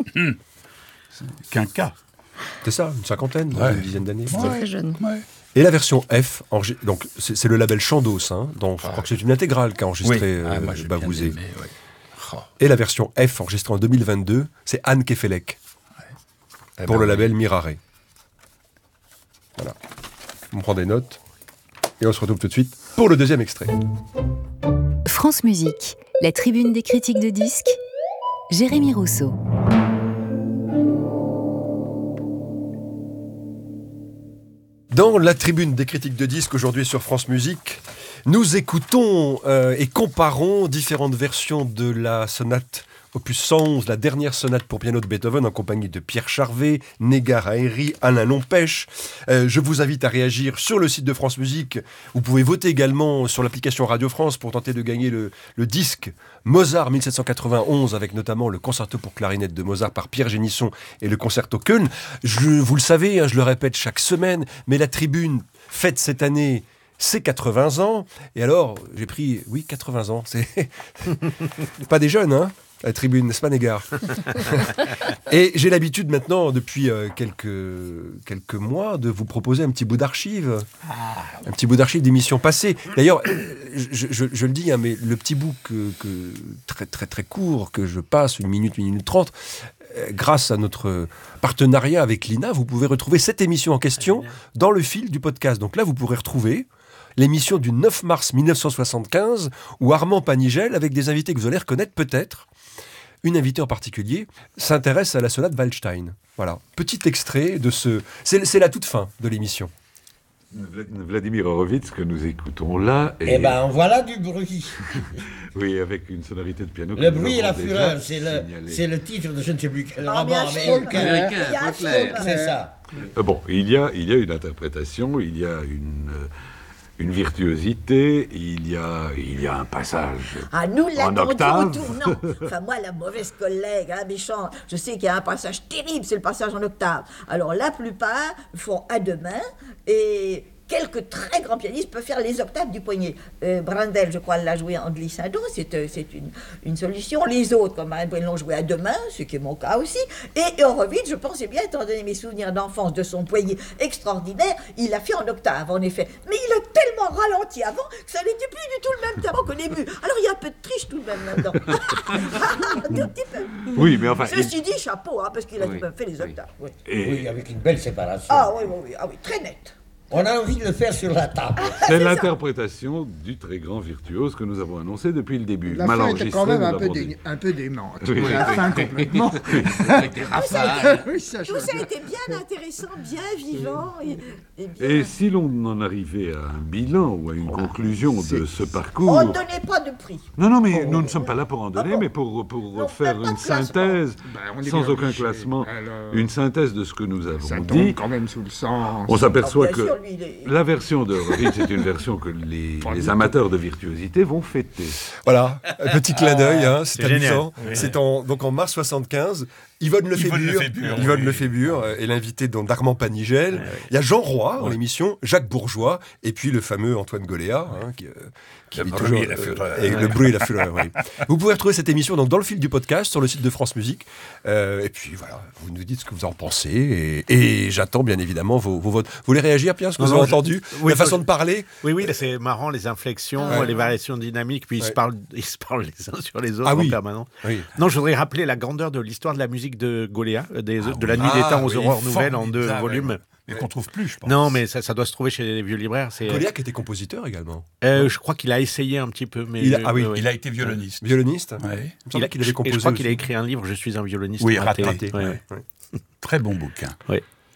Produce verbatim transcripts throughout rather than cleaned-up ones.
Mmh. Quinca. C'est ça, une cinquantaine, ouais. une dizaine d'années. C'était ouais. très jeune. Ouais. Et la version F, enreg... donc c'est, c'est le label Chandos, hein, donc, ah. je crois que c'est une intégrale qu'a enregistré oui. ah, euh, Bavouzé. Aimé, ouais. oh. Et la version F, enregistrée en deux mille vingt-deux, c'est Anne Kefelec, ouais. pour ben, le label oui. Mirare. Voilà. On prend des notes, et on se retrouve tout de suite pour le deuxième extrait. France Musique, la tribune des critiques de disques, Jérémy Rousseau. Dans la tribune des critiques de disques, aujourd'hui sur France Musique, nous écoutons euh, et comparons différentes versions de la sonate opus cent onze, la dernière sonate pour piano de Beethoven, en compagnie de Pierre Charvet, Négar Haïry, Alain Lompèche. Euh, je vous invite à réagir sur le site de France Musique. Vous pouvez voter également sur l'application Radio France pour tenter de gagner le, le disque Mozart mille sept cent quatre-vingt-onze, avec notamment le concerto pour clarinette de Mozart par Pierre Génisson et le concerto Köln. Je, vous le savez, hein, je le répète chaque semaine, mais la tribune fête cette année c'est quatre-vingts ans. Et alors, j'ai pris, oui, quatre-vingts ans. C'est pas des jeunes, hein, la tribune, n'est-ce pas, Négar? Et j'ai l'habitude maintenant, depuis euh, quelques, quelques mois, de vous proposer un petit bout d'archive. Ah. Un petit bout d'archive d'émissions passées. D'ailleurs, je, je, je le dis, hein, mais le petit bout que, que, très, très, très court que je passe, une minute, une minute trente, euh, grâce à notre partenariat avec l'I N A, vous pouvez retrouver cette émission en question dans le fil du podcast. Donc là, vous pourrez retrouver l'émission du neuf mars mille neuf cent soixante-quinze, où Armand Panigel, avec des invités que vous allez reconnaître peut-être, une invitée en particulier, s'intéresse à la sonate Waldstein. Voilà, petit extrait de ce... C'est, c'est la toute fin de l'émission. Vladimir Horowitz, que nous écoutons là... Et... Eh ben, voilà du bruit. Oui, avec une sonorité de piano. Le bruit et la fureur, c'est le, c'est le titre de je ne sais plus quel roman américain. C'est ça. Euh, bon, il y a, il y a une interprétation, il y a une... Euh, une virtuosité, il y a, il y a un passage ah, nous en octave. Au tournant. Enfin, moi, la mauvaise collègue, hein, méchant, je sais qu'il y a un passage terrible, c'est le passage en octave. Alors, la plupart font à deux mains et quelques très grands pianistes peuvent faire les octaves du poignet. Euh, Brendel, je crois, l'a joué en glissando, c'est, euh, c'est une, une solution. Les autres, comme ils l'ont joué à deux mains, ce qui est mon cas aussi. Et Horowitz, je pensais bien, étant donné mes souvenirs d'enfance de son poignet extraordinaire, il l'a fait en octave, en effet. Mais il a tellement ralenti avant que ça n'était plus du tout le même tempo qu'au début. Alors il y a un peu de triche tout de même là-dedans. Un petit peu. Oui, mais enfin... Ceci il... dit, chapeau, hein, parce qu'il a oui. tout de même fait les octaves. Oui. Et... oui, avec une belle séparation. Ah oui, oui, oui, ah, oui très nette. On a envie de le faire sur la table. C'est, c'est l'interprétation ça. Du très grand virtuose que nous avons annoncé depuis le début. La fin était quand même un peu, dé... un peu démente. Oui, la oui, fin oui. complètement. Tout ça, oui, ça, tout ça a été bien intéressant, bien vivant. Et, et, bien... et si l'on en arrivait à un bilan ou à une oh, conclusion c'est... de ce parcours... On ne donnait pas de prix. Non, non, mais oh, nous ne sommes pas là pour en donner, ah bon mais pour, pour non, faire une synthèse, ben, sans aucun obligé. classement, alors... une synthèse de ce que nous avons ça dit. Quand même sous le sens. On s'aperçoit ah, que... Sûr, lui, est... La version de Horowitz est une version que les, les amateurs de virtuosité vont fêter. Voilà, un petit clin d'œil, hein, c'est, c'est amusant. Oui. C'est en, donc en mars soixante-quinze, Yvonne Lefébure, Yvonne Lefébure est l'invité d'Armand Panigel. Ouais, ouais. Il y a Jean Roy dans ouais. l'émission, Jacques Bourgeois, et puis le fameux Antoine Goléa, ouais. hein, qui, euh, qui le vit toujours... Et la fureur. Euh, et le bruit et la fureur, oui. Vous pouvez retrouver cette émission donc, dans le fil du podcast, sur le site de France Musique. Euh, et puis voilà, vous nous dites ce que vous en pensez, et, et j'attends bien évidemment vos, vos votes. Vous voulez réagir, Pierre, ce que non, vous avez entendu je... oui, La façon je... de parler Oui, oui, là, c'est marrant, les inflexions, ouais. les variations dynamiques, puis ouais. ils, se parlent, ils se parlent les uns sur les autres ah, en oui. permanence. Oui. Non, je voudrais rappeler la grandeur de l'histoire de la musique de Goléa, des, ah, de la nuit ah, des temps aux oui, aurores nouvelles en deux volumes. Mais qu'on trouve plus, je pense. Non, mais ça, ça doit se trouver chez les vieux libraires. C'est... Goléa qui était compositeur également. Euh, je crois qu'il a essayé un petit peu, mais il a, ah oui, euh, il a été violoniste. Violoniste. Ouais. Il a, qu'il avait composé. Et je crois aussi. qu'il a écrit un livre. Je suis un violoniste. Oui, raté. raté. Ouais. Ouais. Ouais. Très bon bouquin. Oui.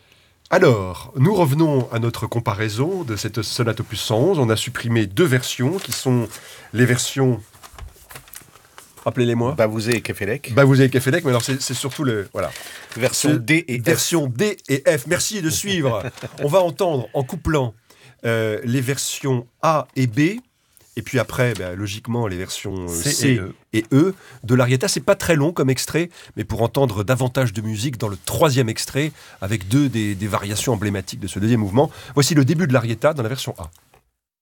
Alors, nous revenons à notre comparaison de cette sonate opus cent onze. On a supprimé deux versions qui sont les versions. Rappelez-les-moi. Bavouzé et Kefelec. Bavouzé et Kefelec, mais alors c'est, c'est surtout le... Voilà. Version c'est D et F. Version D et F. Merci de suivre. On va entendre en couplant euh, les versions A et B, et puis après, ben, logiquement, les versions C, C et, e. et E de l'Arietta. C'est pas très long comme extrait, mais pour entendre davantage de musique dans le troisième extrait, avec deux des, des variations emblématiques de ce deuxième mouvement, voici le début de l'Arietta dans la version A.